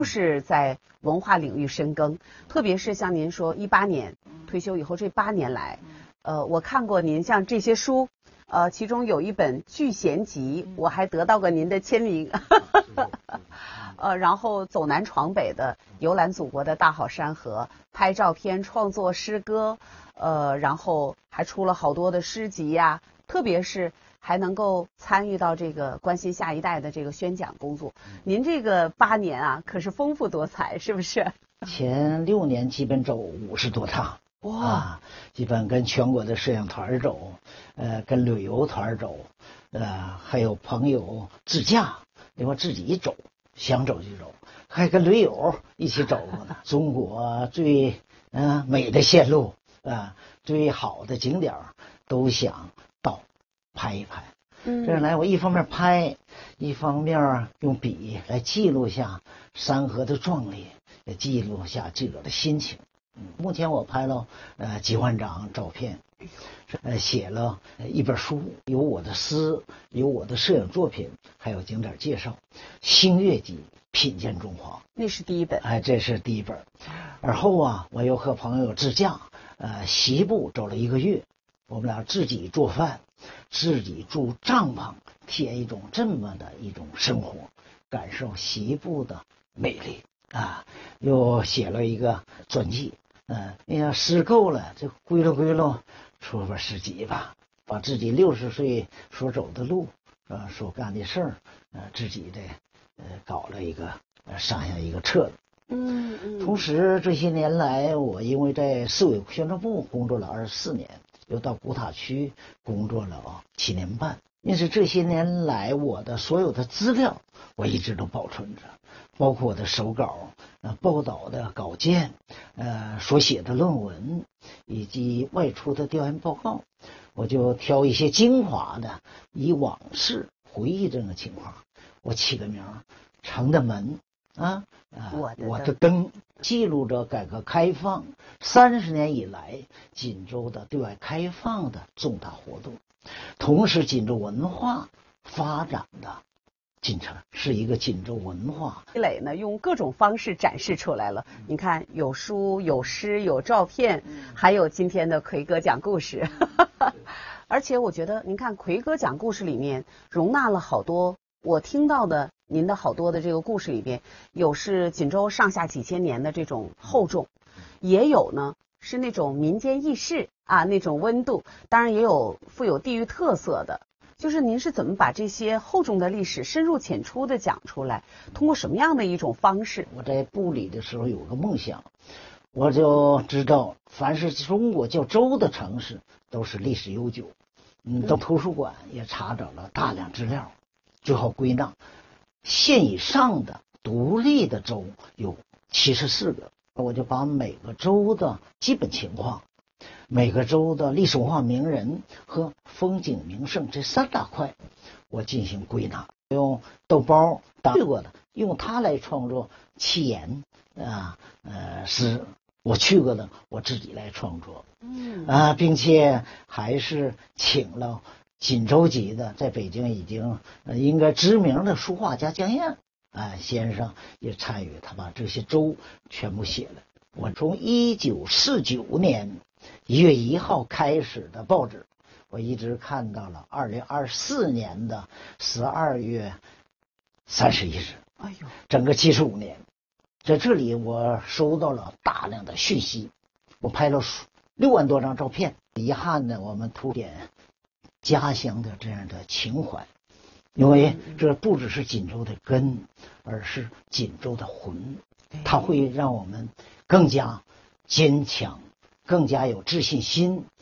是在文化领域深耕，特别是像您说18年退休以后这8年来，我看过您像这些书，其中有一本《聚贤集》，我还得到过您的签名。然后走南闯北的游览祖国的大好山河，拍照片、创作诗歌，然后还出了好多的诗集呀，特别是还能够参与到这个关心下一代的这个宣讲工作。您这个8年啊，可是丰富多彩，是不是？ 前6年基本走50多趟。哇，基本跟全国的摄影团走，跟旅游团走，还有朋友自驾，另外自己走，想走就走，还跟驴友一起走过呢。中国最美的线路最好的景点都想到拍一拍。这样来，我一方面拍，一方面用笔来记录下山河的壮丽，也记录下自个的心情。目前我拍了几万张照片，写了一本书，有我的诗，有我的摄影作品，还有景点介绍，《星月集品鉴中华》， 那是第一本。 这是第一本。而后我又和朋友自驾，西部走了1个月，我们俩自己做饭，自己住帐篷，体验一种这么的一种生活，感受西部的美丽又写了一个传记。诗够了，就归拢出本诗集吧，把自己60岁所走的路，所干的事儿，自己的搞了一个上下一个册子。同时这些年来，我因为在市委宣传部工作了24年，又到古塔区工作了7年半，因此这些年来我的所有的资料我一直都保存着，包括我的手稿、报道的稿件、所写的论文，以及外出的调研报告，我就挑一些精华的，以往事回忆这个情况，我起个名城的门我的灯，记录着改革开放30年以来锦州的对外开放的重大活动，同时锦州文化发展的进程，是一个锦州文化积累呢，用各种方式展示出来了。你看，有书、有诗、有照片，还有今天的奎哥讲故事。而且我觉得，您看奎哥讲故事里面容纳了好多我听到的您的好多的这个故事里边，有是锦州上下几千年的这种厚重，也有呢是那种民间轶事那种温度，当然也有富有地域特色的。就是您是怎么把这些厚重的历史深入浅出的讲出来？通过什么样的一种方式？ 我在部里的时候有个梦想，我就知道凡是中国叫州的城市都是历史悠久。到图书馆也查找了大量资料，最后归纳县以上的独立的州有74个，我就把每个州的基本情况，每个州的历史文化名人和风景名胜这3大块我进行归纳，用豆包去过的用它来创作七言诗，我去过的我自己来创作并且还是请了锦州籍的在北京已经应该知名的书画家江燕先生也参与，他把这些州全部写了。我从1949年1月1号开始的报纸，我一直看到了2024年的12月31日，整个75年。在这里我收到了大量的讯息，我拍了6万多张照片。遗憾的，我们凸显家乡的这样的情怀，因为这不只是锦州的根，而是锦州的魂，它会让我们更加坚强，更加有自信心，